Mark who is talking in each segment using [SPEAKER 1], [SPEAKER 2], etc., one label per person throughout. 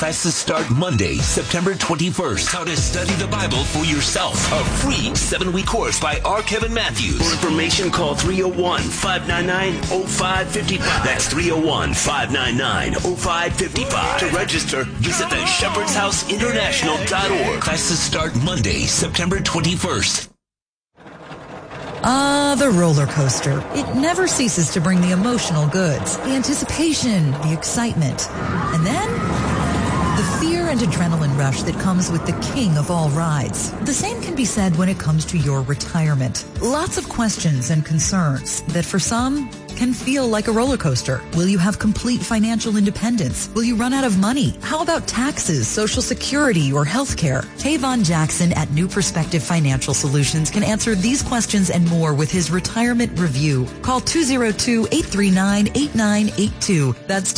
[SPEAKER 1] Classes start Monday, September 21st. How to study the Bible for yourself. A free 7-week course by R. Kevin Matthews. For information, call 301-599-0555. That's 301-599-0555. To register, visit the shepherdshouseinternational.org. Classes start Monday, September 21st.
[SPEAKER 2] The roller coaster. It never ceases to bring the emotional goods, the anticipation, the excitement, and then the fear and adrenaline rush that comes with the king of all rides. The same can be said when it comes to your retirement. Lots of questions and concerns that for some can feel like a roller coaster. Will you have complete financial independence? Will you run out of money? How about taxes, Social Security, or health care? Tavon Jackson at New Perspective Financial Solutions can answer these questions and more with his retirement review. Call 202-839-8982. That's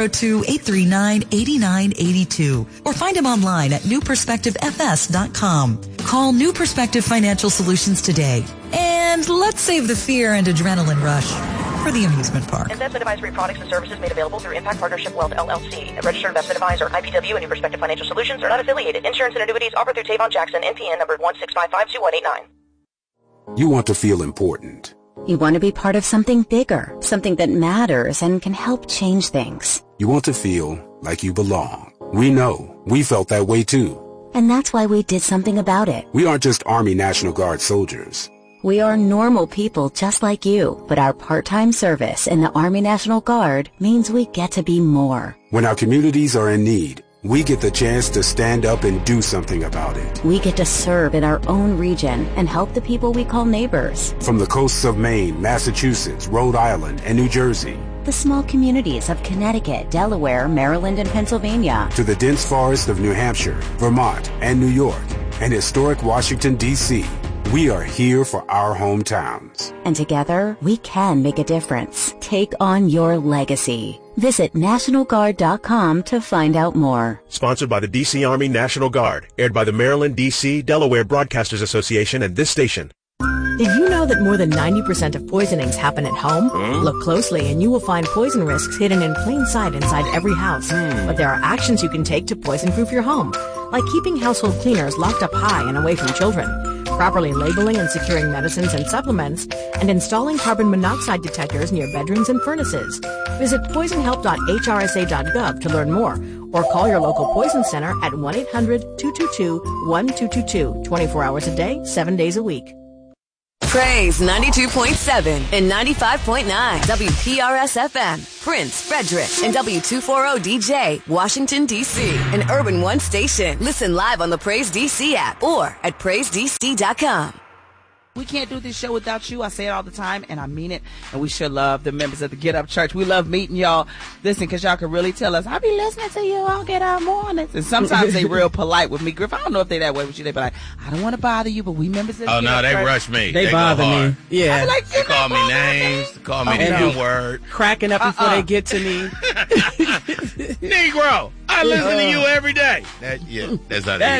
[SPEAKER 2] 202-839-8982. Or find him online at newperspectivefs.com. Call New Perspective Financial Solutions today. And let's save the fear and adrenaline rush for the amusement park.
[SPEAKER 3] Investment advisory products and services made available through Impact Partnership Wealth, LLC. A registered investment advisor, IPW, and New Perspective Financial Solutions are not affiliated. Insurance and annuities offered through Tavon Jackson, NPN number 16552-189.
[SPEAKER 4] You want to feel important.
[SPEAKER 5] You want to be part of something bigger, something that matters and can help change things.
[SPEAKER 4] You want to feel like you belong. We know. We felt that way too.
[SPEAKER 5] And that's why we did something about it.
[SPEAKER 4] We aren't just Army National Guard soldiers.
[SPEAKER 5] We are normal people just like you, but our part-time service in the Army National Guard means we get to be more.
[SPEAKER 4] When our communities are in need, we get the chance to stand up and do something about it.
[SPEAKER 5] We get to serve in our own region and help the people we call neighbors.
[SPEAKER 4] From the coasts of Maine, Massachusetts, Rhode Island, and New Jersey.
[SPEAKER 5] The small communities of Connecticut, Delaware, Maryland, and Pennsylvania.
[SPEAKER 4] To the dense forest of New Hampshire, Vermont, and New York, and historic Washington, D.C. We are here for our hometowns.
[SPEAKER 5] And together, we can make a difference. Take on your legacy. Visit NationalGuard.com to find out more.
[SPEAKER 6] Sponsored by the D.C. Army National Guard. Aired by the Maryland, D.C., Delaware Broadcasters Association and this station.
[SPEAKER 7] Did you know that more than 90% of poisonings happen at home? Look closely and you will find poison risks hidden in plain sight inside every house. But there are actions you can take to poison-proof your home, like keeping household cleaners locked up high and away from children, properly labeling and securing medicines and supplements, and installing carbon monoxide detectors near bedrooms and furnaces. Visit poisonhelp.hrsa.gov to learn more, or call your local poison center at 1-800-222-1222, 24 hours a day, 7 days a week.
[SPEAKER 8] Praise 92.7 and 95.9 WPRS-FM, Prince, Frederick, and W240DJ, Washington, D.C., an Urban One station. Listen live on the Praise DC app or at PraiseDC.com.
[SPEAKER 9] We can't do this show without you. I say it all the time, and I mean it. And we sure love the members of the Get Up Church. We love meeting y'all. Listen, because y'all can really tell us, I be listening to you all Get Up mornings. And sometimes they real polite with me. Griff, I don't know if they that way with you. They be like, I don't want to bother you, but we members of the Get Up Church.
[SPEAKER 10] Oh, no, they rush me.
[SPEAKER 11] They bother me. Yeah.
[SPEAKER 9] Like,
[SPEAKER 10] they call me names. They call me the N-word.
[SPEAKER 11] Cracking up before they get to me.
[SPEAKER 10] Negro, I listen to you every day. That's not it.